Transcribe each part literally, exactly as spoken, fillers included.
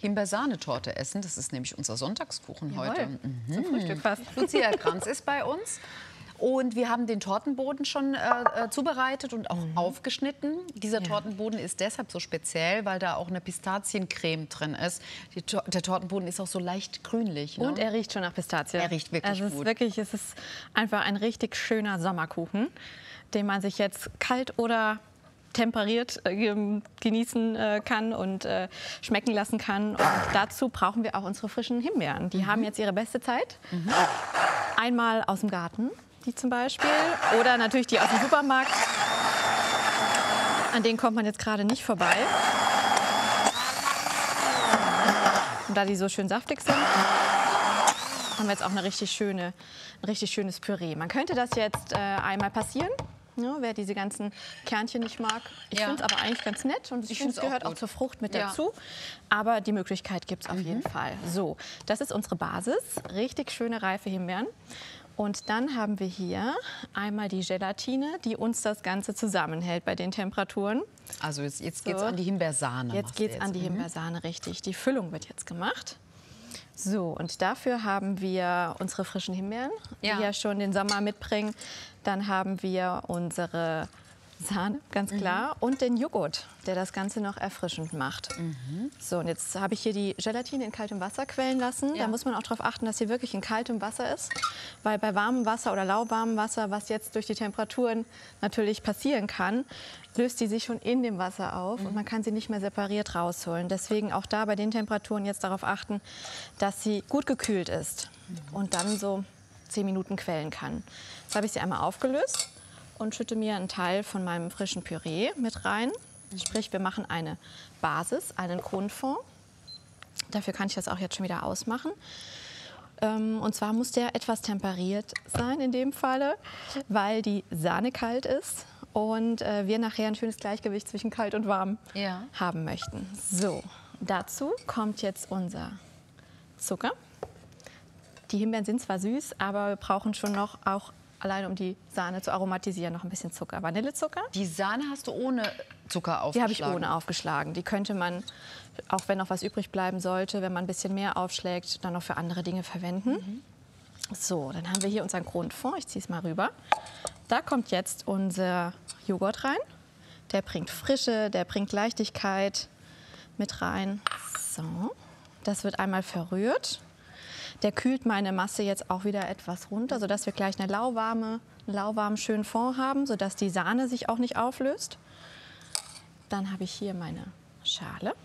Himbeersahnetorte essen. Das ist nämlich unser Sonntagskuchen Jawohl. heute. Mhm. Zum Frühstück fast. Lucia Kranz ist bei uns. Und wir haben den Tortenboden schon äh, zubereitet und auch mhm. aufgeschnitten. Dieser ja. Tortenboden ist deshalb so speziell, weil da auch eine Pistaziencreme drin ist. Die, der Tortenboden ist auch so leicht grünlich. Ne? Und er riecht schon nach Pistazie. Er riecht wirklich also es gut. Ist wirklich, es ist einfach ein richtig schöner Sommerkuchen, den man sich jetzt kalt oder temperiert äh, genießen äh, kann und äh, schmecken lassen kann. Und dazu brauchen wir auch unsere frischen Himbeeren. Die mhm. haben jetzt ihre beste Zeit. Mhm. Einmal aus dem Garten, die zum Beispiel, oder natürlich die aus dem Supermarkt. An denen kommt man jetzt gerade nicht vorbei. Und da die so schön saftig sind, haben wir jetzt auch eine richtig schöne, ein richtig schönes Püree. Man könnte das jetzt äh, einmal passieren. Ja, wer diese ganzen Kernchen nicht mag. Ich ja. finde es aber eigentlich ganz nett und ich finde, es gehört auch, auch zur Frucht mit ja. dazu. Aber die Möglichkeit gibt es auf mhm. jeden Fall. So, das ist unsere Basis. Richtig schöne reife Himbeeren. Und dann haben wir hier einmal die Gelatine, die uns das Ganze zusammenhält bei den Temperaturen. Also jetzt, jetzt geht es so. an die Himbeersahne. Jetzt geht es an die mhm. Himbeersahne, richtig. Die Füllung wird jetzt gemacht. So, und dafür haben wir unsere frischen Himbeeren, ja. die ja schon den Sommer mitbringen. Dann haben wir unsere Sahne, ganz klar, mhm. und den Joghurt, der das Ganze noch erfrischend macht. Mhm. So, und jetzt habe ich hier die Gelatine in kaltem Wasser quellen lassen. Ja. Da muss man auch darauf achten, dass sie wirklich in kaltem Wasser ist. Weil bei warmem Wasser oder lauwarmem Wasser, was jetzt durch die Temperaturen natürlich passieren kann, löst die sich schon in dem Wasser auf mhm. und man kann sie nicht mehr separiert rausholen. Deswegen auch da bei den Temperaturen jetzt darauf achten, dass sie gut gekühlt ist mhm. und dann so zehn Minuten quellen kann. Jetzt habe ich sie einmal aufgelöst und schütte mir einen Teil von meinem frischen Püree mit rein. Sprich, wir machen eine Basis, einen Grundfond. Dafür kann ich das auch jetzt schon wieder ausmachen. Und zwar muss der etwas temperiert sein in dem Falle, weil die Sahne kalt ist und wir nachher ein schönes Gleichgewicht zwischen kalt und warm ja. haben möchten. So, dazu kommt jetzt unser Zucker. Die Himbeeren sind zwar süß, aber wir brauchen schon noch auch allein um die Sahne zu aromatisieren, noch ein bisschen Zucker. Vanillezucker. Die Sahne hast du ohne Zucker aufgeschlagen? Die habe ich ohne aufgeschlagen. Die könnte man, auch wenn noch was übrig bleiben sollte, wenn man ein bisschen mehr aufschlägt, dann noch für andere Dinge verwenden. Mhm. So, dann haben wir hier unseren Grundfond. Ich ziehe es mal rüber. Da kommt jetzt unser Joghurt rein. Der bringt Frische, der bringt Leichtigkeit mit rein. So, das wird einmal verrührt. Der kühlt meine Masse jetzt auch wieder etwas runter, sodass wir gleich eine lauwarme, einen lauwarmen, schönen Fond haben, sodass die Sahne sich auch nicht auflöst. Dann habe ich hier meine Schale.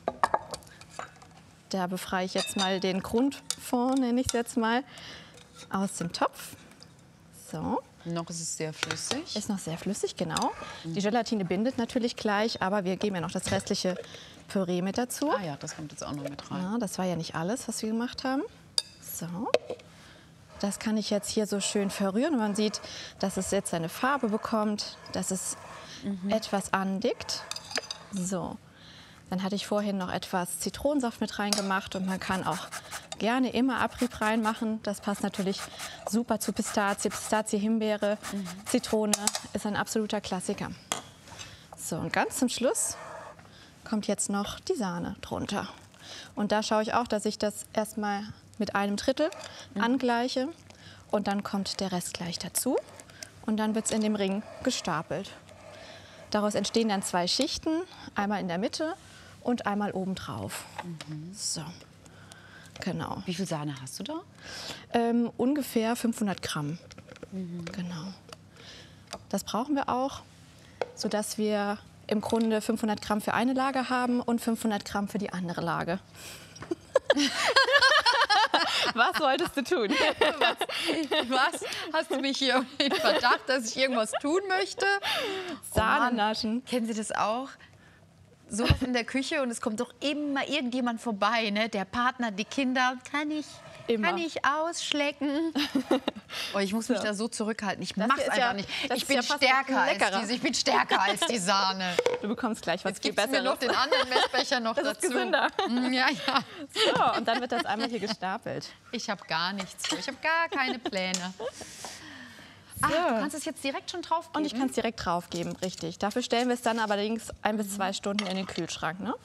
Da befreie ich jetzt mal den Grundfond, nenne ich es jetzt mal, aus dem Topf. So. Noch ist es sehr flüssig. Ist noch sehr flüssig, genau. Die Gelatine bindet natürlich gleich, aber wir geben ja noch das restliche Püree mit dazu. Ah ja, das kommt jetzt auch noch mit rein. Ja, das war ja nicht alles, was wir gemacht haben. So. Das kann ich jetzt hier so schön verrühren. Man sieht, dass es jetzt seine Farbe bekommt, dass es mhm. etwas andickt. So. Dann hatte ich vorhin noch etwas Zitronensaft mit reingemacht und man kann auch gerne immer Abrieb reinmachen. Das passt natürlich super zu Pistazie, Pistazie, Himbeere, mhm. Zitrone ist ein absoluter Klassiker. So, und ganz zum Schluss kommt jetzt noch die Sahne drunter. Und da schaue ich auch, dass ich das erstmal mit einem Drittel mhm. angleiche und dann kommt der Rest gleich dazu und dann wird es in dem Ring gestapelt. Daraus entstehen dann zwei Schichten, einmal in der Mitte und einmal obendrauf. Mhm. So, genau. Wie viel Sahne hast du da? Ähm, ungefähr fünfhundert Gramm. Mhm. Genau. Das brauchen wir auch, sodass wir im Grunde fünfhundert Gramm für eine Lage haben und fünfhundert Gramm für die andere Lage. Was wolltest du tun? Was? Was? Hast du mich hier in Verdacht, dass ich irgendwas tun möchte? Sahne naschen. Kennen Sie das auch? So was in der Küche und es kommt doch immer irgendjemand vorbei, ne? Der Partner, die Kinder. Kann ich, kann ich ausschlecken? Oh, ich muss mich so. da so zurückhalten. Ich mach's einfach ja, nicht. Ich bin, ja stärker als diese, ich bin stärker als die Sahne. Du bekommst gleich was Jetzt viel Besseres. Jetzt gibst du mir noch den anderen Messbecher noch das dazu. Ist gesünder. Ja, ja. So, und dann wird das einmal hier gestapelt. Ich habe gar nichts vor. Ich habe gar keine Pläne. Ach, du kannst es jetzt direkt schon draufgeben? Und ich kann es direkt draufgeben, richtig. Dafür stellen wir es dann allerdings ein bis zwei Stunden in den Kühlschrank. Ne?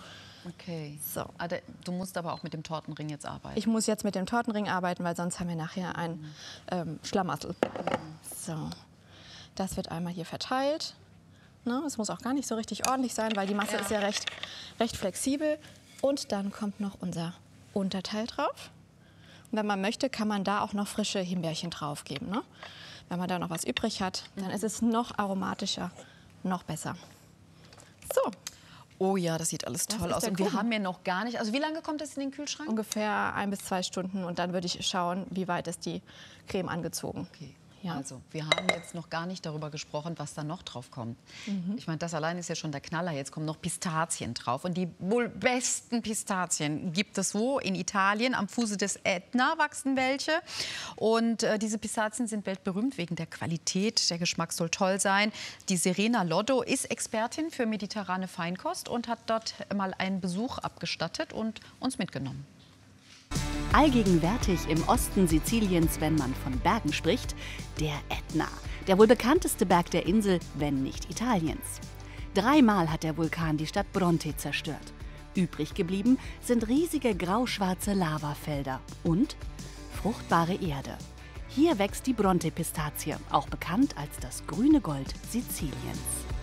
Okay. So. Du musst aber auch mit dem Tortenring jetzt arbeiten. Ich muss jetzt mit dem Tortenring arbeiten, weil sonst haben wir nachher ein mhm. ähm, Schlamassel. Mhm. So, das wird einmal hier verteilt. Ne? Es muss auch gar nicht so richtig ordentlich sein, weil die Masse ja. ist ja recht, recht flexibel. Und dann kommt noch unser Unterteil drauf. Und wenn man möchte, kann man da auch noch frische Himbeerchen drauf geben. Ne? Wenn man da noch was übrig hat, dann ist es noch aromatischer, noch besser. So. Oh ja, das sieht alles toll aus. Und wir haben ja noch gar nicht... Also wie lange kommt das in den Kühlschrank? Ungefähr ein bis zwei Stunden. Und dann würde ich schauen, wie weit ist die Creme angezogen. Okay. Ja. Also, wir haben jetzt noch gar nicht darüber gesprochen, was da noch drauf kommt. Mhm. Ich meine, das allein ist ja schon der Knaller. Jetzt kommen noch Pistazien drauf. Und die wohl besten Pistazien gibt es wo? In Italien. Am Fuße des Ätna wachsen welche. Und äh, diese Pistazien sind weltberühmt wegen der Qualität. Der Geschmack soll toll sein. Die Serena Loddo ist Expertin für mediterrane Feinkost und hat dort mal einen Besuch abgestattet und uns mitgenommen. Allgegenwärtig im Osten Siziliens, wenn man von Bergen spricht, der Ätna. Der wohl bekannteste Berg der Insel, wenn nicht Italiens. Dreimal hat der Vulkan die Stadt Bronte zerstört. Übrig geblieben sind riesige grauschwarze Lavafelder und fruchtbare Erde. Hier wächst die Bronte-Pistazie, auch bekannt als das grüne Gold Siziliens.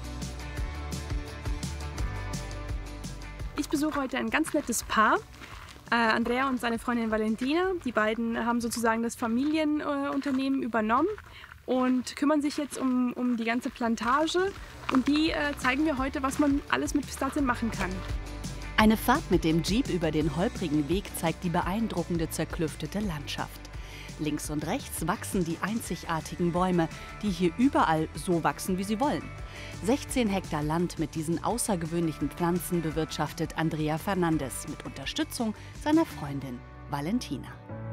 Ich besuche heute ein ganz nettes Paar. Äh, Andrea und seine Freundin Valentina. Die beiden haben sozusagen das Familienunternehmen äh, übernommen und kümmern sich jetzt um, um die ganze Plantage. Und die äh, zeigen wir heute, was man alles mit Pistazien machen kann. Eine Fahrt mit dem Jeep über den holprigen Weg zeigt die beeindruckende zerklüftete Landschaft. Links und rechts wachsen die einzigartigen Bäume, die hier überall so wachsen, wie sie wollen. sechzehn Hektar Land mit diesen außergewöhnlichen Pflanzen bewirtschaftet Andrea Fernandes mit Unterstützung seiner Freundin Valentina.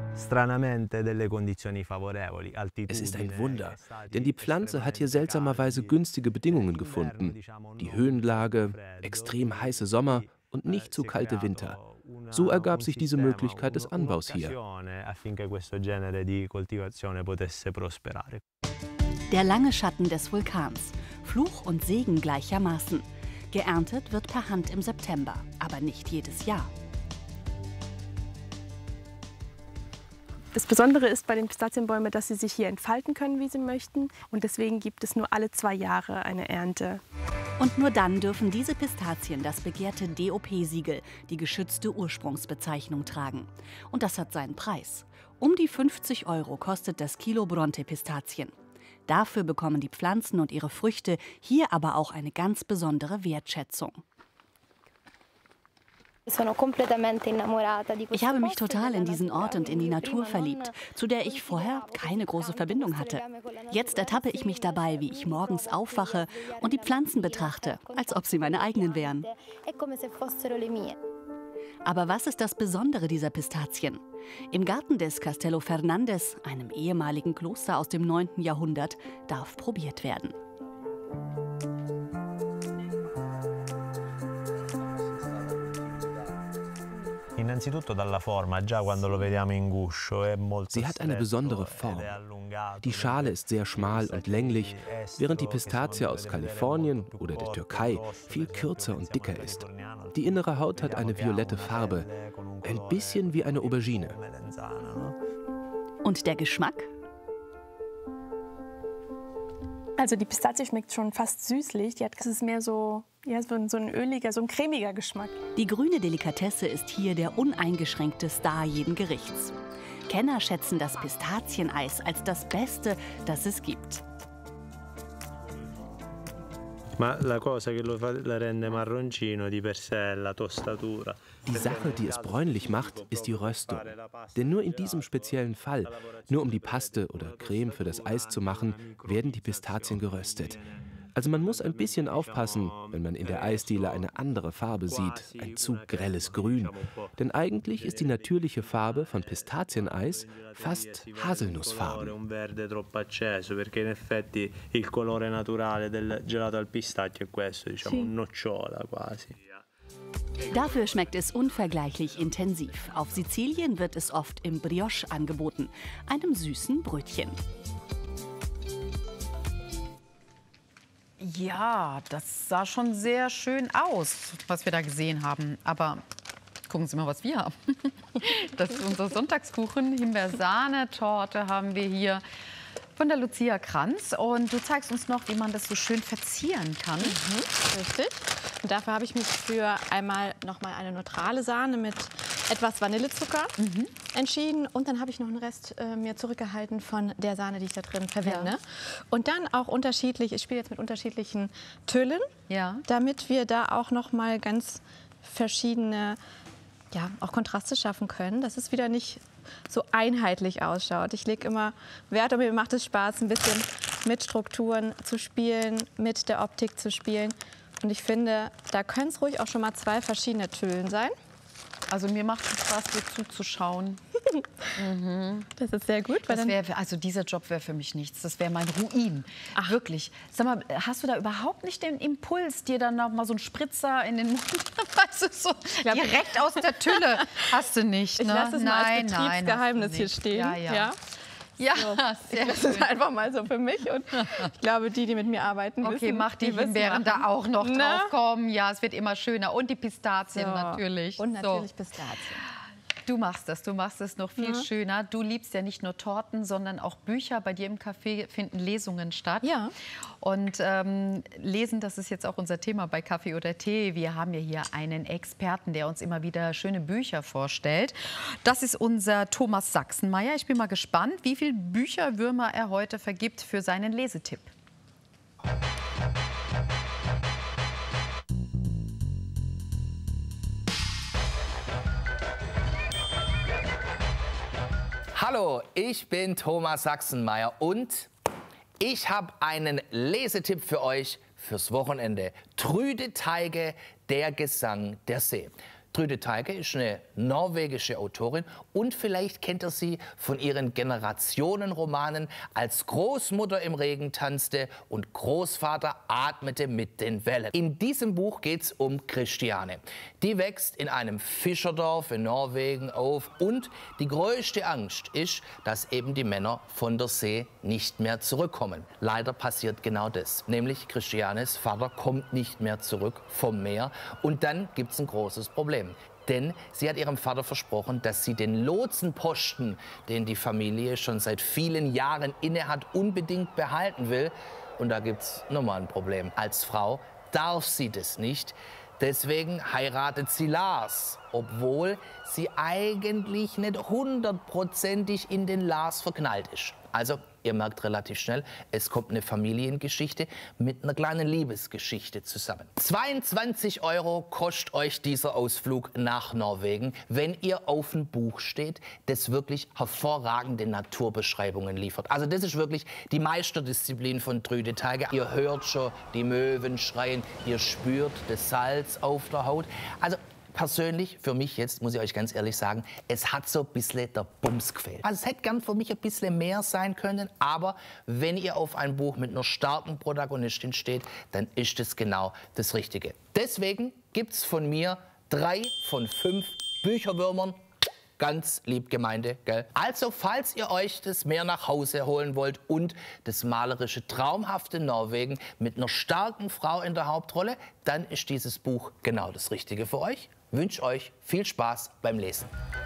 Es ist ein Wunder, denn die Pflanze hat hier seltsamerweise günstige Bedingungen gefunden. Die Höhenlage, extrem heiße Sommer und nicht zu kalte Winter. So ergab sich diese Möglichkeit des Anbaus hier. Der lange Schatten des Vulkans, Fluch und Segen gleichermaßen. Geerntet wird per Hand im September, aber nicht jedes Jahr. Das Besondere ist bei den Pistazienbäumen, dass sie sich hier entfalten können, wie sie möchten. Und deswegen gibt es nur alle zwei Jahre eine Ernte. Und nur dann dürfen diese Pistazien das begehrte D O P-Siegel, die geschützte Ursprungsbezeichnung, tragen. Und das hat seinen Preis. Um die fünfzig Euro kostet das Kilo Bronte-Pistazien. Dafür bekommen die Pflanzen und ihre Früchte hier aber auch eine ganz besondere Wertschätzung. Ich habe mich total in diesen Ort und in die Natur verliebt, zu der ich vorher keine große Verbindung hatte. Jetzt ertappe ich mich dabei, wie ich morgens aufwache und die Pflanzen betrachte, als ob sie meine eigenen wären. Aber was ist das Besondere dieser Pistazien? Im Garten des Castello Fernandes, einem ehemaligen Kloster aus dem neunten Jahrhundert, darf probiert werden. Sie hat eine besondere Form. Die Schale ist sehr schmal und länglich, während die Pistazie aus Kalifornien oder der Türkei viel kürzer und dicker ist. Die innere Haut hat eine violette Farbe, ein bisschen wie eine Aubergine. Und der Geschmack? Also die Pistazie schmeckt schon fast süßlich. Die hat, das ist mehr so, ja, so, ein, so ein öliger, so ein cremiger Geschmack. Die grüne Delikatesse ist hier der uneingeschränkte Star jeden Gerichts. Kenner schätzen das Pistazieneis als das Beste, das es gibt. Die Sache, die es bräunlich macht, ist die Röstung. Denn nur in diesem speziellen Fall, nur um die Paste oder Creme für das Eis zu machen, werden die Pistazien geröstet. Also man muss ein bisschen aufpassen, wenn man in der Eisdiele eine andere Farbe sieht, ein zu grelles Grün. Denn eigentlich ist die natürliche Farbe von Pistazieneis fast Haselnussfarben. Dafür schmeckt es unvergleichlich intensiv. Auf Sizilien wird es oft im Brioche angeboten, einem süßen Brötchen. Ja, das sah schon sehr schön aus, was wir da gesehen haben. Aber gucken Sie mal, was wir haben. Das ist unser Sonntagskuchen. Himbeersahne-Torte haben wir hier von der Lucia Kranz. Und du zeigst uns noch, wie man das so schön verzieren kann. Mhm, richtig. Und dafür habe ich mich für einmal noch mal eine neutrale Sahne mit etwas Vanillezucker mhm. entschieden. Und dann habe ich noch einen Rest äh, mir zurückgehalten von der Sahne, die ich da drin verwende. Ja. Und dann auch unterschiedlich, ich spiele jetzt mit unterschiedlichen Tüllen, ja. damit wir da auch noch mal ganz verschiedene, ja, auch Kontraste schaffen können, dass es wieder nicht so einheitlich ausschaut. Ich lege immer Wert und mir macht es Spaß, ein bisschen mit Strukturen zu spielen, mit der Optik zu spielen. Und ich finde, da können es ruhig auch schon mal zwei verschiedene Tüllen sein. Also mir macht es Spaß, dir zuzuschauen. mhm. Das ist sehr gut. Weil das wär, also dieser Job wäre für mich nichts. Das wäre mein Ruin. Ach. Wirklich. Sag mal, hast du da überhaupt nicht den Impuls, dir dann noch mal so einen Spritzer in den Mund, weißt du, so glaub, direkt aus der Tülle? Hast du nicht, ne? Ich lasse es mal als Betriebsgeheimnis hier stehen. Ja, ja. ja? Ja, so. sehr ich schön. Das einfach mal so für mich und ich glaube, die, die mit mir arbeiten, okay, wissen, mach die, die Himbeeren da auch noch Na? drauf kommen. Ja, es wird immer schöner. Und die Pistazien so. natürlich. Und natürlich so. Pistazien. Du machst das, du machst es noch viel ja. schöner. Du liebst ja nicht nur Torten, sondern auch Bücher. Bei dir im Café finden Lesungen statt. Ja. Und ähm, Lesen, das ist jetzt auch unser Thema bei Kaffee oder Tee. Wir haben ja hier einen Experten, der uns immer wieder schöne Bücher vorstellt. Das ist unser Thomas Sachsenmeier. Ich bin mal gespannt, wie viele Bücherwürmer er heute vergibt für seinen Lesetipp. Hallo, ich bin Thomas Sachsenmeier und ich habe einen Lesetipp für euch fürs Wochenende. Trüde Teige, der Gesang der See. Trüde Teige ist eine norwegische Autorin und vielleicht kennt ihr sie von ihren Generationenromanen Als Großmutter im Regen tanzte und Großvater atmete mit den Wellen. In diesem Buch geht es um Christiane. Die wächst in einem Fischerdorf in Norwegen auf und die größte Angst ist, dass eben die Männer von der See nicht mehr zurückkommen. Leider passiert genau das, nämlich Christianes Vater kommt nicht mehr zurück vom Meer und dann gibt es ein großes Problem. Denn sie hat ihrem Vater versprochen, dass sie den Lotsenposten, den die Familie schon seit vielen Jahren innehat, unbedingt behalten will. Und da gibt es nochmal ein Problem. Als Frau darf sie das nicht. Deswegen heiratet sie Lars, obwohl sie eigentlich nicht hundertprozentig in den Lars verknallt ist. Also, ihr merkt relativ schnell, es kommt eine Familiengeschichte mit einer kleinen Liebesgeschichte zusammen. zweiundzwanzig Euro kostet euch dieser Ausflug nach Norwegen, wenn ihr auf ein Buch steht, das wirklich hervorragende Naturbeschreibungen liefert. Also das ist wirklich die Meisterdisziplin von Trüde Teige. Ihr hört schon die Möwen schreien, ihr spürt das Salz auf der Haut. Also persönlich, für mich jetzt, muss ich euch ganz ehrlich sagen, es hat so ein bisschen der Bums gefehlt. Also es hätte gern für mich ein bisschen mehr sein können, aber wenn ihr auf ein Buch mit einer starken Protagonistin steht, dann ist es genau das Richtige. Deswegen gibt es von mir drei von fünf Bücherwürmern. Ganz lieb gemeinte, gell? Also, falls ihr euch das Meer nach Hause holen wollt und das malerische, traumhafte Norwegen mit einer starken Frau in der Hauptrolle, dann ist dieses Buch genau das Richtige für euch. Ich wünsche euch viel Spaß beim Lesen.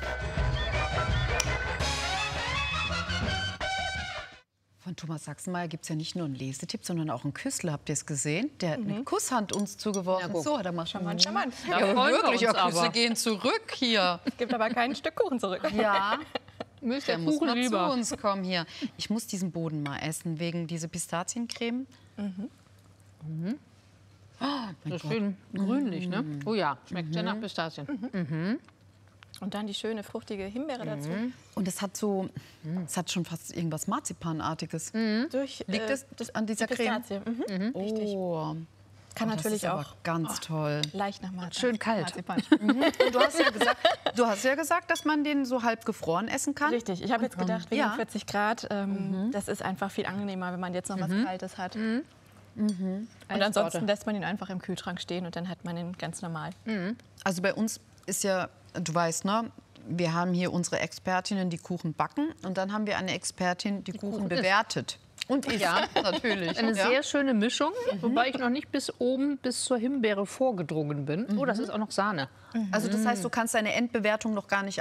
Von Thomas Sachsenmeier gibt es ja nicht nur einen Lesetipp, sondern auch einen Küssler. Habt ihr es gesehen? Der hat eine Kusshand uns zugeworfen. Ja, so hat er mal charmant, charmant. Ja, ja, wirklich, wir Küsse aber. gehen zurück hier. Es gibt aber kein Stück Kuchen zurück. Ja, der muss mal lieber. zu uns kommen hier. Ich muss diesen Boden mal essen, wegen dieser Pistaziencreme. Mhm. Mhm. Oh, das ist schön grünlich, ne? Oh ja, schmeckt mhm. sehr nach Pistazien. Mhm. Mhm. Und dann die schöne, fruchtige Himbeere dazu. Mhm. Und es hat so, es hat schon fast irgendwas Marzipanartiges. Mhm. Durch, Liegt es äh, an dieser die Creme? Mhm. Mhm. Oh. Kann oh, natürlich das ist auch aber ganz oh, toll. Leicht nach Marzipan. Schön kalt. Mhm. Und du hast, ja gesagt, du hast ja gesagt, dass man den so halb gefroren essen kann. Richtig. Ich habe jetzt gedacht, wegen ja. vierzig Grad, ähm, mhm. das ist einfach viel angenehmer, wenn man jetzt noch was mhm. Kaltes hat. Mhm. Mhm. Und ansonsten lässt man ihn einfach im Kühlschrank stehen und dann hat man ihn ganz normal. Mhm. Also bei uns ist ja, du weißt, ne? Wir haben hier unsere Expertinnen, die Kuchen backen. Und dann haben wir eine Expertin, die, die Kuchen, Kuchen bewertet. Und isst, ja, natürlich. Eine ja. sehr schöne Mischung, mhm. wobei ich noch nicht bis oben, bis zur Himbeere vorgedrungen bin. Mhm. Oh, das ist auch noch Sahne. Also das heißt, du kannst deine Endbewertung noch gar nicht